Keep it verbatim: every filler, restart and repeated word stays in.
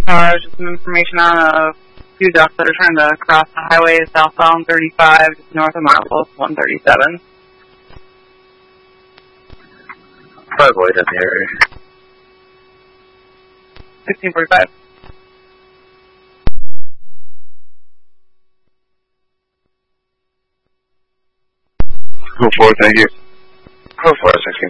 Uh, just some information on a few ducks that are trying to cross the highway southbound thirty-five, just north of Marbles, one thirty-seven. Probably in the area. sixteen forty-five. Go for it, thank you. Go for it, sixteen